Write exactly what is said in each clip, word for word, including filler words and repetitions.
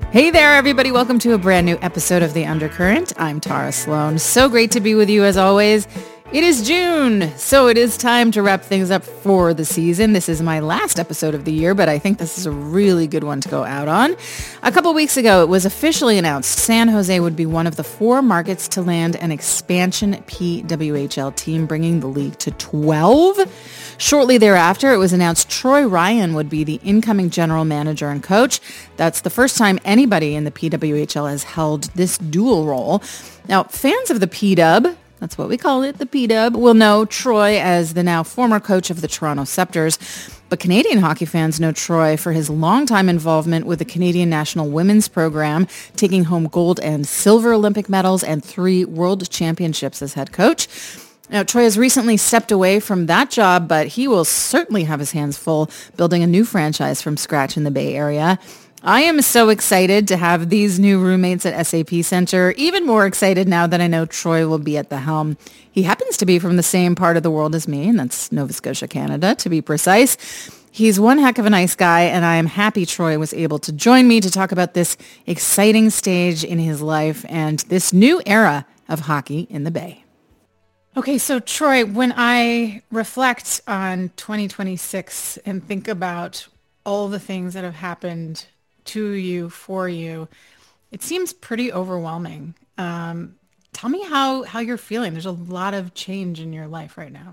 Hey there, everybody. Welcome to a brand new episode of The Undercurrent. I'm Tara Sloan. So great to be with you as always. It is June, so it is time to wrap things up for the season. This is my last episode of the year, but I think this is a really good one to go out on. A couple weeks ago, it was officially announced San Jose would be one of the four markets to land an expansion P W H L team, bringing the league to twelve. Shortly thereafter, it was announced Troy Ryan would be the incoming general manager and coach. That's the first time anybody in the P W H L has held this dual role. Now, fans of the P-Dub, that's what we call it, the P-Dub, will know Troy as the now former coach of the Toronto Scepters. But Canadian hockey fans know Troy for his longtime involvement with the Canadian national women's program, taking home gold and silver Olympic medals and three world championships as head coach. Now, Troy has recently stepped away from that job, but he will certainly have his hands full building a new franchise from scratch in the Bay Area. I am so excited to have these new roommates at S A P Center, even more excited now that I know Troy will be at the helm. He happens to be from the same part of the world as me, and that's Nova Scotia, Canada, to be precise. He's one heck of a nice guy, and I am happy Troy was able to join me to talk about this exciting stage in his life and this new era of hockey in the Bay. Okay, so Troy, when I reflect on twenty twenty-six and think about all the things that have happened to you, for you, it seems pretty overwhelming. Um, tell me how, how you're feeling. There's a lot of change in your life right now.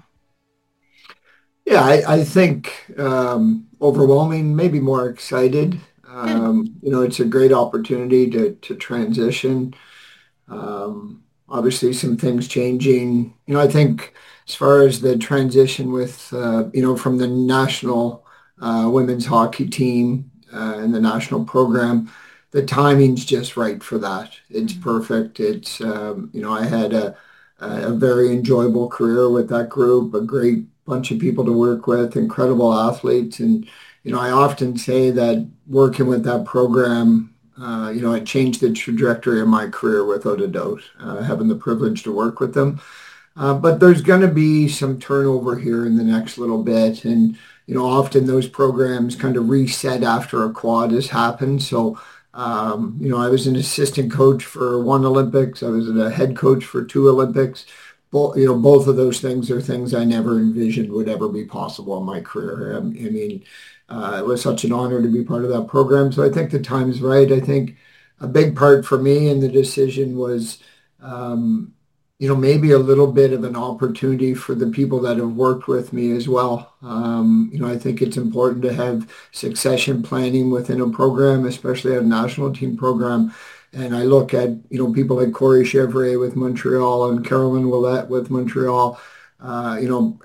Yeah, I, I think um, overwhelming, maybe more excited. Um, you know, it's a great opportunity to, to transition. Um, obviously, some things changing. You know, I think as far as the transition with, uh, you know, from the national uh, women's hockey team uh, and the national program, the timing's just right for that. It's mm-hmm. perfect. It's, um, you know, I had a, a very enjoyable career with that group, a great bunch of people to work with, incredible athletes. And, you know, I often say that working with that program, uh, you know, it changed the trajectory of my career without a doubt, uh, having the privilege to work with them. Uh, but there's going to be some turnover here in the next little bit. And, you know, often those programs kind of reset after a quad has happened. So, um, you know, I was an assistant coach for one Olympics. I was a head coach for two Olympics. Both, you know, both of those things are things I never envisioned would ever be possible in my career. I, I mean, uh, it was such an honor to be part of that program. So I think the time's right. I think a big part for me in the decision was, um, you know, maybe a little bit of an opportunity for the people that have worked with me as well. Um, you know, I think it's important to have succession planning within a program, especially a national team program. And I look at, you know, people like Corey Chevrier with Montreal and Carolyn Willette with Montreal. Uh, you know,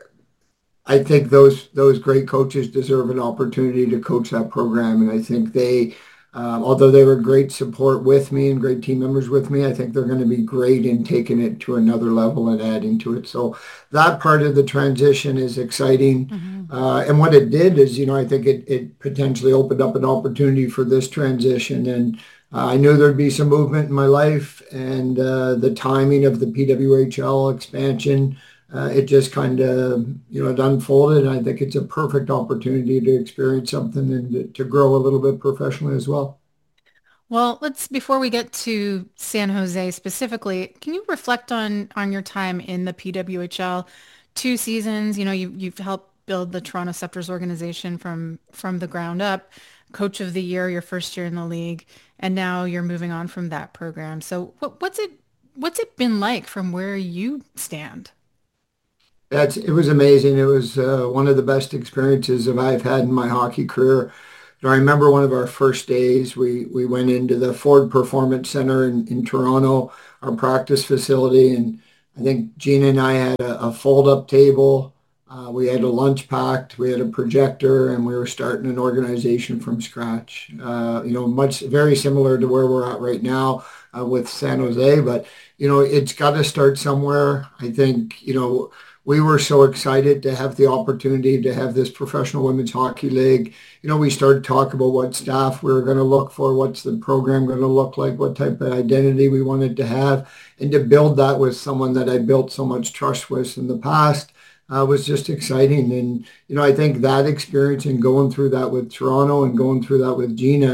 I think those those great coaches deserve an opportunity to coach that program. And I think they, um, although they were great support with me and great team members with me, I think they're going to be great in taking it to another level and adding to it. So that part of the transition is exciting. Mm-hmm. Uh, and what it did is, you know, I think it, it potentially opened up an opportunity for this transition. And uh, I knew there'd be some movement in my life, and uh, the timing of the P W H L expansion, Uh, it just kind of, you know, it unfolded. And I think it's a perfect opportunity to experience something and to, to grow a little bit professionally as well. Well, let's, before we get to San Jose specifically, can you reflect on, on your time in the P W H L? Two seasons, you know, you, you've helped build the Toronto Scepters organization from, from the ground up, coach of the year, your first year in the league, and now you're moving on from that program. So what, what's it, what's it been like from where you stand? That's, it was amazing. It was uh, one of the best experiences that I've had in my hockey career. You know, I remember one of our first days, we, we went into the Ford Performance Center in, in Toronto, our practice facility, and I think Gina and I had a, a fold-up table. Uh, we had a lunch packed, we had a projector, and we were starting an organization from scratch. Uh, you know, much very similar to where we're at right now uh, with San Jose, but, you know, it's got to start somewhere. I think, you know, we were so excited to have the opportunity to have this professional women's hockey league. You know, we started talking about what staff we were going to look for, what's the program going to look like, what type of identity we wanted to have, and to build that with someone that I built so much trust with in the past uh, was just exciting. And, you know, I think that experience and going through that with Toronto and going through that with Gina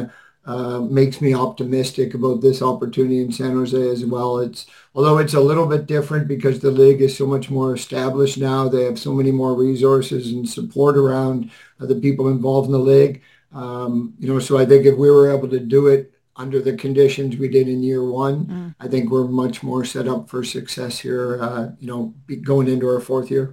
uh, makes me optimistic about this opportunity in San Jose as well. It's although it's a little bit different because the league is so much more established now. They have so many more resources and support around uh, the people involved in the league. Um, you know, so I think if we were able to do it under the conditions we did in year one, Mm. I think we're much more set up for success here. Uh, you know, be- going into our fourth year.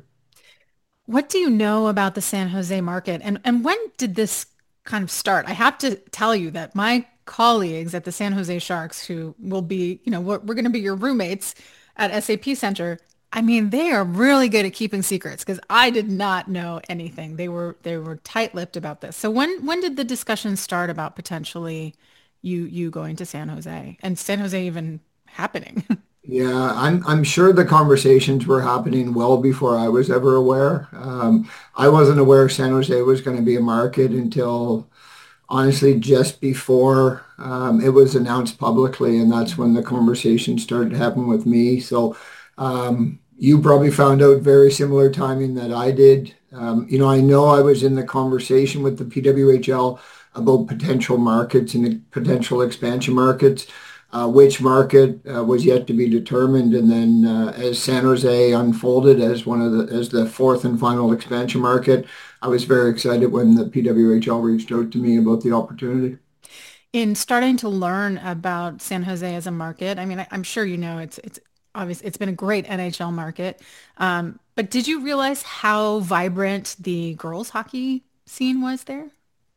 What do you know about the San Jose market? And and when did this kind of start? I have to tell you that my colleagues at the San Jose Sharks, who will be, you know, we're, we're going to be your roommates at S A P Center. I mean, they are really good at keeping secrets because I did not know anything. They were they were tight-lipped about this. So when when did the discussion start about potentially you you going to San Jose and San Jose even happening? Yeah, I'm I'm sure the conversations were happening well before I was ever aware. Um, I wasn't aware San Jose was going to be a market until honestly just before um, it was announced publicly, and that's when the conversation started to happen with me. So um, you probably found out very similar timing that I did. Um, you know, I know I was in the conversation with the P W H L about potential markets and potential expansion markets. Uh, which market uh, was yet to be determined, and then uh, as San Jose unfolded as one of the as the fourth and final expansion market, I was very excited when the P W H L reached out to me about the opportunity. In starting to learn about San Jose as a market, I mean, I, I'm sure you know it's it's obvious it's been a great N H L market. Um, but did you realize how vibrant the girls hockey scene was there?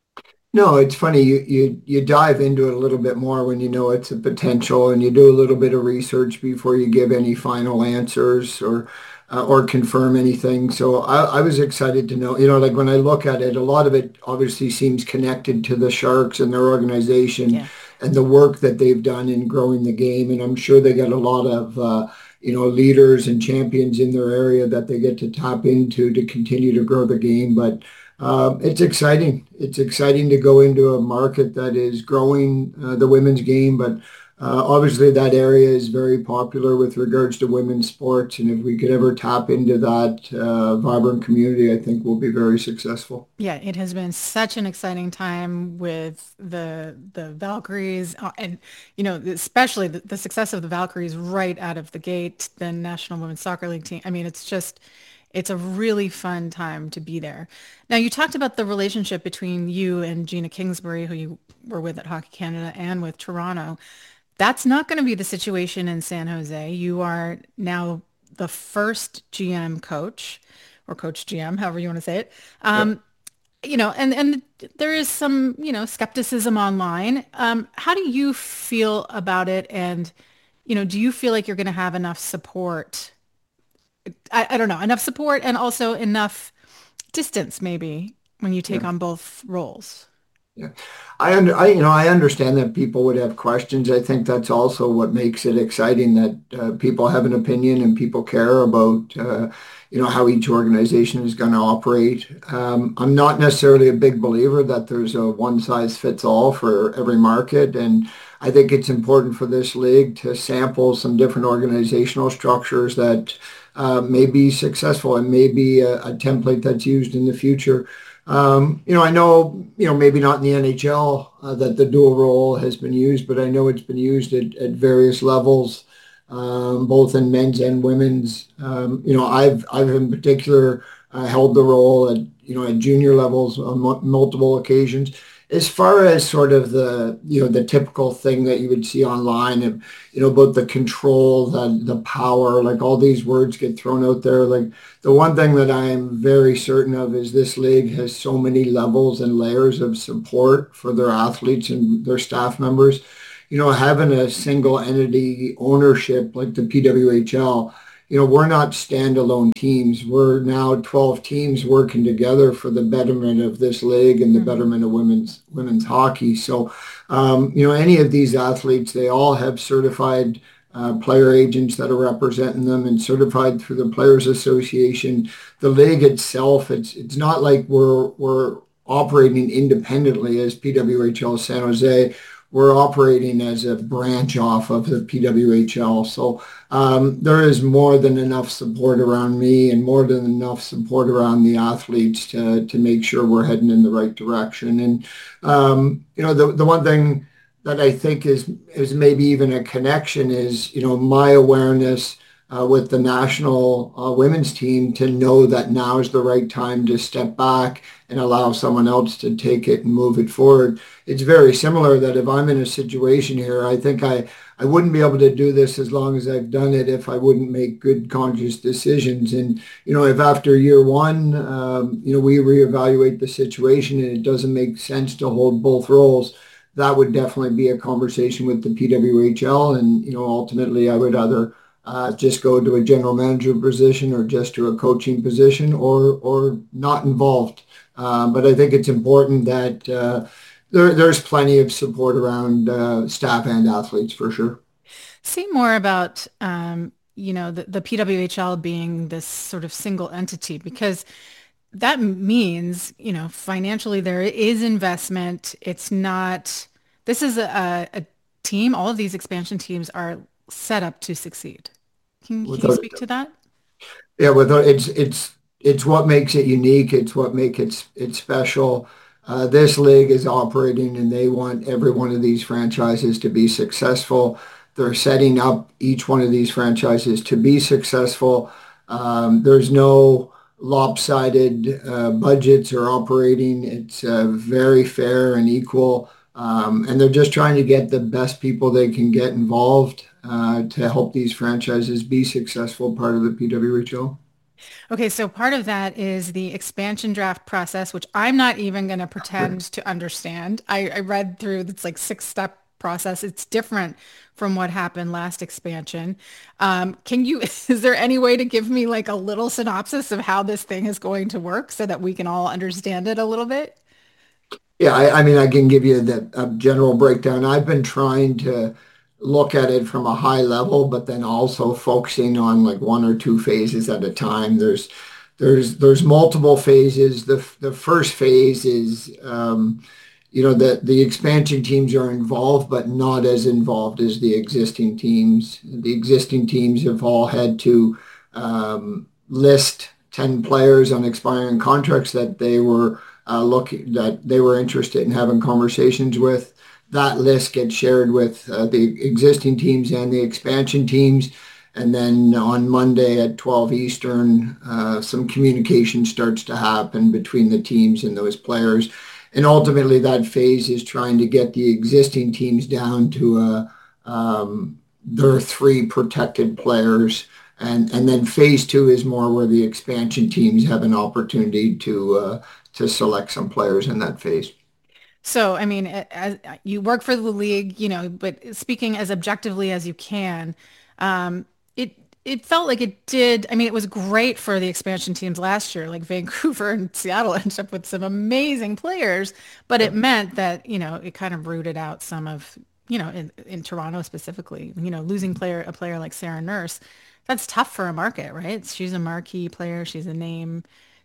No, it's funny. You you you dive into it a little bit more when you know it's a potential, and you do a little bit of research before you give any final answers or uh, or confirm anything. So I, I was excited to know. You know, like when I look at it, a lot of it obviously seems connected to the Sharks and their organization Yeah. and the work that they've done in growing the game. And I'm sure they got a lot of uh, you know leaders and champions in their area that they get to tap into to continue to grow the game. But um, it's exciting. It's exciting to go into a market that is growing uh, the women's game, but uh, obviously that area is very popular with regards to women's sports. And if we could ever tap into that uh, vibrant community, I think we'll be very successful. Yeah, it has been such an exciting time with the the Valkyries uh, and you know, especially the, the success of the Valkyries right out of the gate, the National Women's Soccer League team. I mean, it's just it's a really fun time to be there. Now, you talked about the relationship between you and Gina Kingsbury, who you were with at Hockey Canada and with Toronto. That's not going to be the situation in San Jose. You are now the first G M coach or coach G M, however you want to say it. Yep. Um, you know, and and there is some, you know, skepticism online. Um, how do you feel about it? And, you know, do you feel like you're going to have enough support? I, I don't know, enough support and also enough distance maybe when you take Yeah. on both roles. Yeah, I under I you know I understand that people would have questions. I think that's also what makes it exciting that uh, people have an opinion and people care about uh, you know how each organization is going to operate. Um, I'm not necessarily a big believer that there's a one size fits all for every market, and I think it's important for this league to sample some different organizational structures that uh, may be successful and may be a, a template that's used in the future. Um, you know, I know, you know, maybe not in the N H L uh, that the dual role has been used, but I know it's been used at, at various levels, um, both in men's and women's. Um, you know, I've I've in particular uh, held the role at you know at junior levels on mu- multiple occasions. As far as sort of the you know the typical thing that you would see online, and you know about the control, the the power, like all these words get thrown out there, like. The one thing that I am very certain of is this league has so many levels and layers of support for their athletes and their staff members. You know, having a single entity ownership like the P W H L, you know, we're not standalone teams. We're now twelve teams working together for the betterment of this league and the Hmm. betterment of women's women's hockey. So, um, you know, any of these athletes, they all have certified uh, player agents that are representing them and certified through the Players Association. The league itself, it's it's not like we're we're operating independently as P W H L San Jose. We're operating as a branch off of the P W H L. So um, there is more than enough support around me and more than enough support around the athletes to to make sure we're heading in the right direction. And um, you know, the the one thing that I think is is maybe even a connection is, you know, my awareness uh, with the national uh, women's team to know that now is the right time to step back and allow someone else to take it and move it forward. It's very similar that if I'm in a situation here, I think I, I wouldn't be able to do this as long as I've done it if I wouldn't make good conscious decisions. And, you know, if after year one, um, you know, we reevaluate the situation and it doesn't make sense to hold both roles, that would definitely be a conversation with the P W H L. And, you know, ultimately I would either uh, just go to a general manager position or just to a coaching position or, or not involved. Uh, but I think it's important that uh, there, there's plenty of support around uh, staff and athletes for sure. Say more about, um, you know, the, the P W H L being this sort of single entity, because that means, you know, financially there is investment. It's not, this is a, a team, all of these expansion teams are set up to succeed. Can, can you Without speak to that? Yeah, with it's it's it's what makes it unique. It's what makes it it special. Uh, this league is operating, and they want every one of these franchises to be successful. They're setting up each one of these franchises to be successful. Um, there's no lopsided uh, budgets or operating. It's uh, very fair and equal, um, and they're just trying to get the best people they can get involved uh, to help these franchises be successful, part of the P W H L. Okay, so part of that is the expansion draft process, which I'm not even going to pretend to understand. I, I read through it's like six step process. It's different from what happened last expansion. Um, can you, is there any way to give me like a little synopsis of how this thing is going to work so that we can all understand it a little bit? Yeah, I, I mean, I can give you the a general breakdown. I've been trying to look at it from a high level, but then also focusing on like one or two phases at a time. There's there's there's multiple phases. The the first phase is um, you know, the the expansion teams are involved, but not as involved as the existing teams. The existing teams have all had to um, list ten players on expiring contracts that they were uh, looking that they were interested in having conversations with. That list gets shared with uh, the existing teams and the expansion teams. And then on Monday at twelve Eastern, uh, some communication starts to happen between the teams and those players. And ultimately, that phase is trying to get the existing teams down to uh, um, their three protected players. And, and then phase two is more where the expansion teams have an opportunity to uh, to select some players in that phase. So, I mean, a- as you work for the league, you know, but speaking as objectively as you can, um, it it felt like it did. I mean, it was great for the expansion teams last year. Like Vancouver and Seattle ended up with some amazing players, but it Yep. meant that, you know, it kind of rooted out some of, you know, in, in Toronto specifically, you know, losing player a player like Sarah Nurse, that's tough for a market, right? She's a marquee player, she's a name.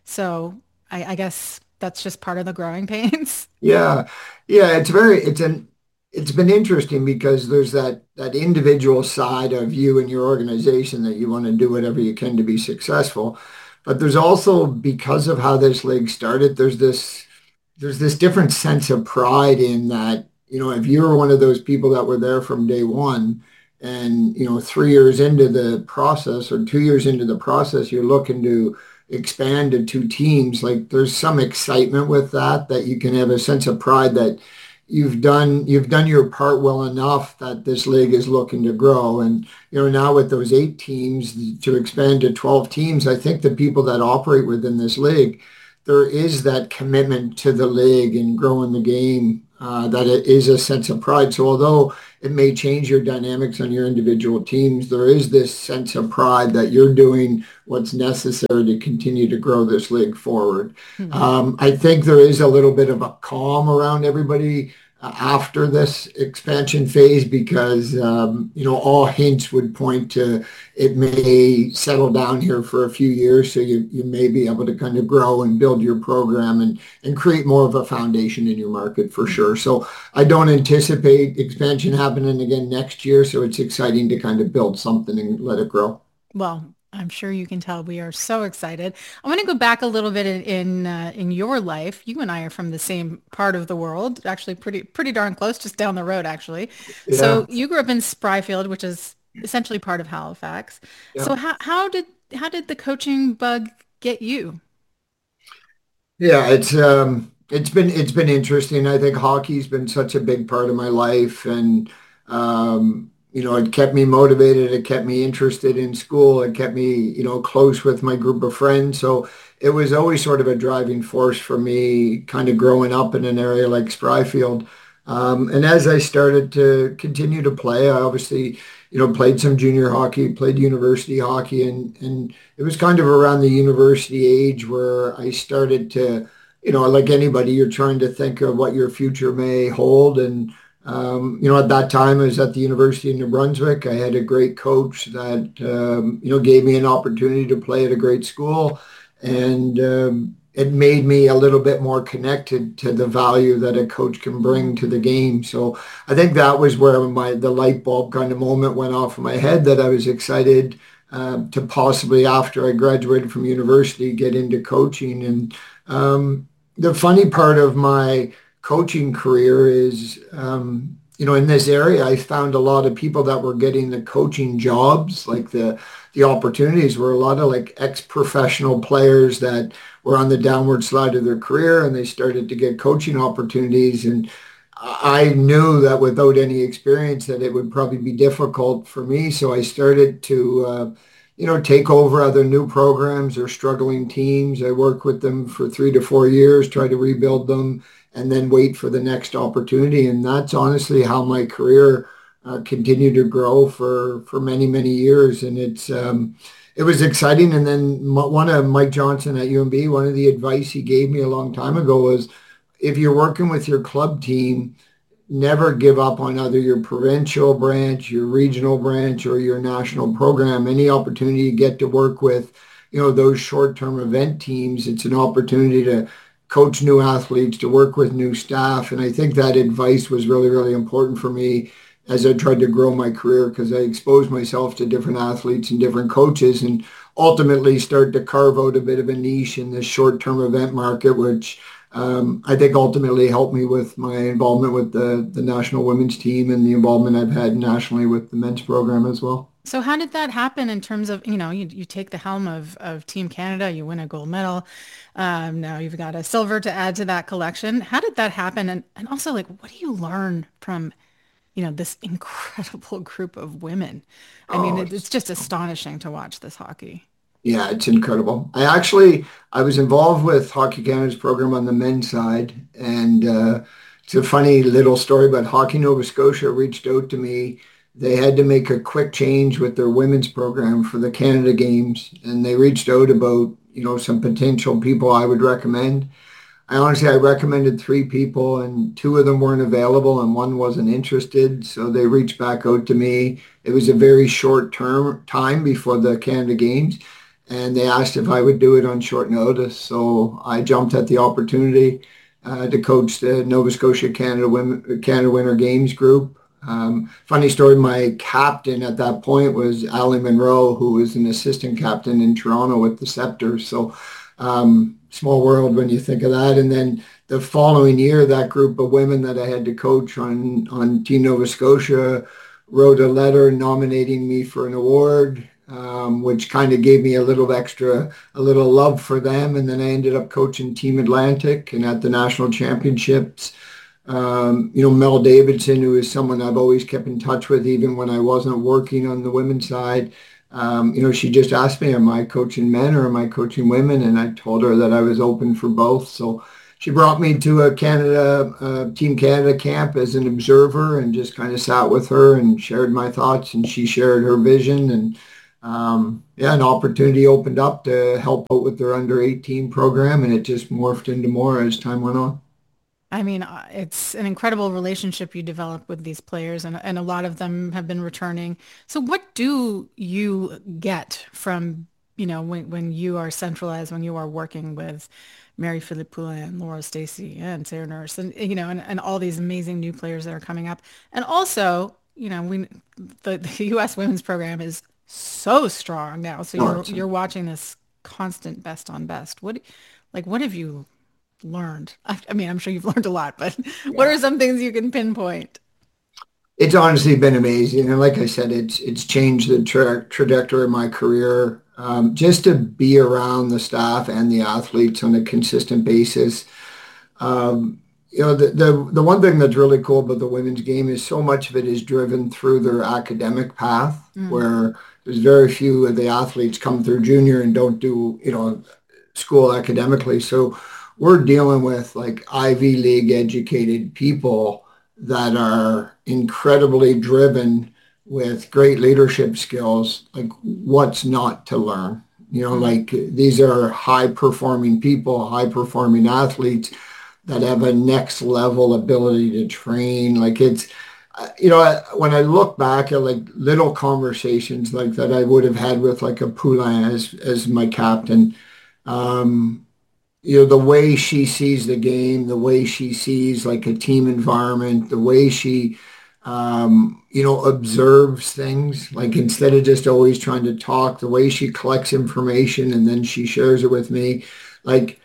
So I, I guess that's just part of the growing pains. Yeah, yeah, it's very it's an it's been interesting because there's that that individual side of you and your organization that you want to do whatever you can to be successful. But there's also, because of how this league started, there's this there's this different sense of pride in that, you know, if you're one of those people that were there from day one and, you know, three years into the process or two years into the process, you're looking to expand to two teams, like there's some excitement with that, that you can have a sense of pride that you've done you've done your part well enough that this league is looking to grow. And you know, now with those eight teams to expand to twelve teams, I think the people that operate within this league, there is that commitment to the league and growing the game, uh, that it is a sense of pride. So although it may change your dynamics on your individual teams, there is this sense of pride that you're doing what's necessary to continue to grow this league forward. Hmm. Um, I think there is a little bit of a calm around everybody uh, after this expansion phase because, um, you know, all hints would point to it may settle down here for a few years. So you, you may be able to kind of grow and build your program and, and create more of a foundation in your market for sure. So I don't anticipate expansion happening again next year. So it's exciting to kind of build something and let it grow. Well, I'm sure you can tell we are so excited. I want to go back a little bit in in, uh, in your life. You and I are from the same part of the world, actually pretty pretty darn close, just down the road, actually. Yeah, So you grew up in Spryfield, which is essentially part of Halifax. yeah. So how how did how did the coaching bug get you? Yeah, it's um it's been it's been interesting. I think hockey's been such a big part of my life, and um you know, it kept me motivated, it kept me interested in school, it kept me, you know, close with my group of friends. So it was always sort of a driving force for me kind of growing up in an area like Spryfield. Um, and as I started to continue to play, I obviously, you know, played some junior hockey, played university hockey, and and it was kind of around the university age where I started to, you know, like anybody, you're trying to think of what your future may hold. And, um, you know, at that time, I was at the University of New Brunswick. I had a great coach that, um, you know, gave me an opportunity to play at a great school. And um, it made me a little bit more connected to the value that a coach can bring to the game. So I think that was where my the light bulb kind of moment went off in my head that I was excited um, to possibly, after I graduated from university, get into coaching. And um, the funny part of my coaching career is, um, you know, in this area, I found a lot of people that were getting the coaching jobs, like the the opportunities were a lot of like ex-professional players that were on the downward slide of their career and they started to get coaching opportunities. And I knew that without any experience that it would probably be difficult for me. So I started to, uh, you know, take over other new programs or struggling teams. I worked with them for three to four years, try to rebuild them, and then wait for the next opportunity. And that's honestly how my career uh, continued to grow for for many many years. And it's um, it was exciting. And then m- one of Mike Johnson at U N B, one of the advice he gave me a long time ago was if you're working with your club team, never give up on either your provincial branch, your regional branch, or your national program. Any opportunity you get to work with, you know, those short-term event teams, it's an opportunity to coach new athletes, to work with new staff. And I think that advice was really, really important for me as I tried to grow my career because I exposed myself to different athletes and different coaches and ultimately start to carve out a bit of a niche in this short-term event market, which um, I think ultimately helped me with my involvement with the, the national women's team and the involvement I've had nationally with the men's program as well. So how did that happen in terms of, you know, you, you take the helm of, of Team Canada, you win a gold medal. Um, now you've got a silver to add to that collection. How did that happen? And, and also, like, what do you learn from, you know, this incredible group of women? I mean, Oh, it, it's it's, just astonishing to watch this hockey. yeah, it's incredible. I actually, I was involved with Hockey Canada's program on the men's side. And uh, it's a funny little story, but Hockey Nova Scotia reached out to me. They had to make a quick change with their women's program for the Canada Games. And they reached out about, you know, some potential people I would recommend. I honestly, I recommended three people and two of them weren't available and one wasn't interested. So they reached back out to me. It was a very short term time before the Canada Games and they asked if I would do it on short notice. So I jumped at the opportunity uh, to coach the Nova Scotia Canada Women, Canada Winter Games group. Um, funny story, my captain at that point was Ali Monroe, who was an assistant captain in Toronto with the Scepters. So um, small world when you think of that. And then the following year, that group of women that I had to coach on, on Team Nova Scotia wrote a letter nominating me for an award, um, which kind of gave me a little extra, a little love for them. And then I ended up coaching Team Atlantic and at the national championships. Um, you know, Mel Davidson, who is someone I've always kept in touch with, even when I wasn't working on the women's side. Um, you know, she just asked me, am I coaching men or am I coaching women? And I told her that I was open for both. So she brought me to a Canada, uh, Team Canada camp as an observer and just kind of sat with her and shared my thoughts and she shared her vision. And um, yeah, an opportunity opened up to help out with their under eighteen program and it just morphed into more as time went on. I mean, uh, it's an incredible relationship you develop with these players, and, and a lot of them have been returning. So what do you get from, you know, when, when you are centralized, when you are working with Mary Philippe Poulin, Laura Stacey, and Sarah Nurse, and, you know, and, and all these amazing new players that are coming up. And also, you know, we the, the U S women's program is so strong now. So No, you're it's, you're watching this constant best on best. What like what have you learned? I, I mean, I'm sure you've learned a lot, but what yeah. are some things you can pinpoint? It's honestly been amazing. And like I said, it's it's changed the tra trajectory of my career. Um, just to be around the staff and the athletes on a consistent basis. Um, you know, the, the the one thing that's really cool about the women's game is so much of it is driven through their academic path, Mm, where there's very few of the athletes come through junior and don't do, you know, school academically. So we're dealing with like Ivy League educated people that are incredibly driven with great leadership skills. Like what's not to learn? You know, mm, like these are high performing people, high performing athletes that have a next level ability to train. Like it's, uh, you know, I- when I look back at like little conversations like that I would have had with like a Poulain as as my captain, um, you know, the way she sees the game, the way she sees like a team environment, the way she, um, you know, observes things, like instead of just always trying to talk, the way she collects information and then she shares it with me, like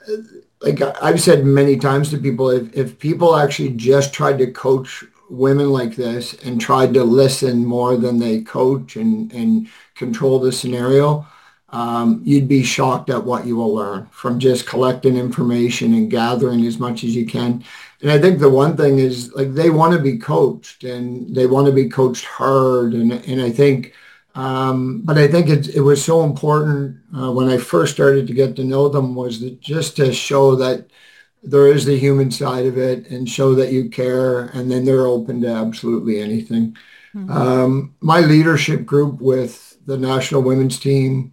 like I've said many times to people, if, if people actually just tried to coach women like this and tried to listen more than they coach and, and control the scenario, um, you'd be shocked at what you will learn from just collecting information and gathering as much as you can. And I think the one thing is like they want to be coached and they want to be coached hard. And, and I think um, but I think it, it was so important uh, when I first started to get to know them was that just to show that there is the human side of it and show that you care and then they're open to absolutely anything. mm. Um, my leadership group with the national women's team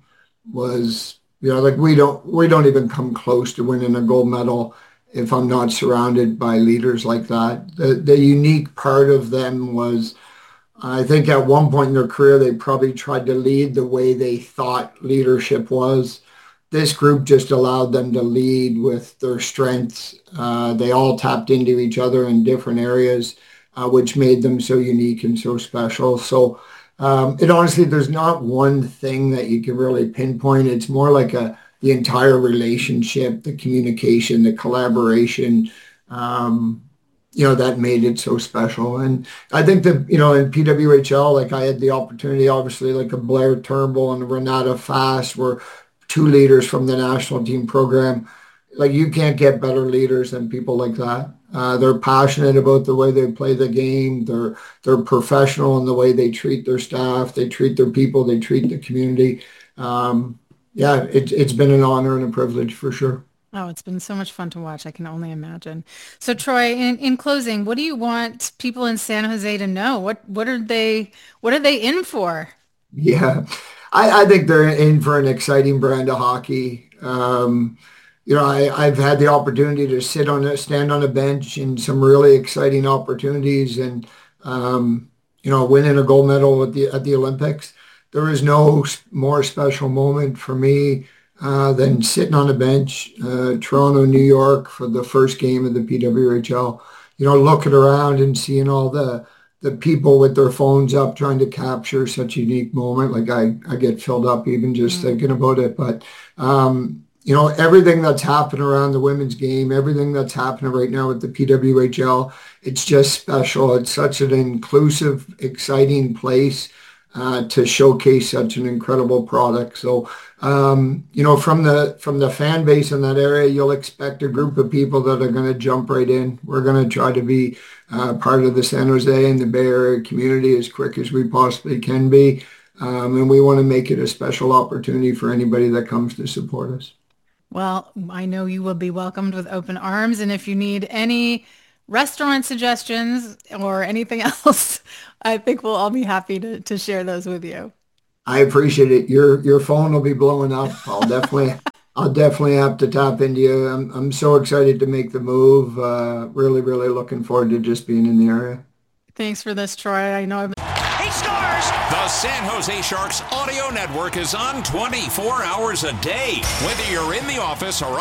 was, you know, like we don't we don't even come close to winning a gold medal if I'm not surrounded by leaders like that. The the unique part of them was I think at one point in their career, they probably tried to lead the way they thought leadership was. This group just allowed them to lead with their strengths. Uh, they all tapped into each other in different areas, uh, which made them so unique and so special. So um, it honestly, there's not one thing that you can really pinpoint. It's more like a the entire relationship, the communication, the collaboration. Um, you know, that made it so special. And I think that, you know, in P W H L, like I had the opportunity, obviously, like a Blair Turnbull and Renata Fast were two leaders from the national team program. Like you can't get better leaders than people like that. Uh, they're passionate about the way they play the game. They're they're professional in the way they treat their staff. They treat their people. They treat the community. Um, yeah, it, it's been an honor and a privilege for sure. Oh, it's been so much fun to watch. I can only imagine. So Troy, in, in closing, what do you want people in San Jose to know? What what are they what are they in for? Yeah, I, I think they're in for an exciting brand of hockey. Um, you know, I, I've had the opportunity to sit on a stand on a bench in some really exciting opportunities, and um, you know, winning a gold medal at the at the Olympics. There is no s- more special moment for me uh, than sitting on a bench, uh, Toronto, New York, for the first game of the P W H L. You know, looking around and seeing all the the people with their phones up trying to capture such a unique moment. Like I, I get filled up even just Mm. thinking about it. But um, you know, everything that's happening around the women's game, everything that's happening right now with the P W H L, it's just special. It's such an inclusive, exciting place uh, to showcase such an incredible product. So um, you know, from the from the fan base in that area, you'll expect a group of people that are going to jump right in. We're going to try to be uh, part of the San Jose and the Bay Area community as quick as we possibly can be. Um, and we want to make it a special opportunity for anybody that comes to support us. Well, I know you will be welcomed with open arms, and if you need any restaurant suggestions or anything else, I think we'll all be happy to to share those with you. I appreciate it. Your your phone will be blowing up. I'll definitely I'll definitely have to tap into you. I'm I'm so excited to make the move. Uh, really, really looking forward to just being in the area. Thanks for this, Troy. I know I've He scores! The San Jose Sharks audio network is on twenty-four hours a day. Whether you're in the office or